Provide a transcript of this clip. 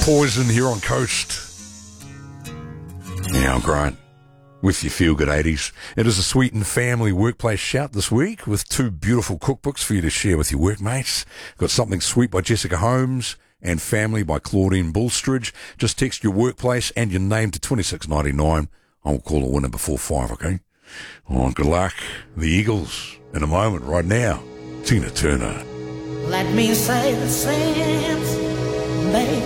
Poison here on Coast. Yeah, I'm great. With your feel-good 80s. It is a sweet and family workplace shout this week with two beautiful cookbooks for you to share with your workmates. Got Something Sweet by Jessica Holmes and Family by Claudine Bulstridge. Just text your workplace and your name to 2699. I will call a winner before 5, okay? Oh, good luck. The Eagles in a moment right now. Tina Turner. Let me say the same, baby.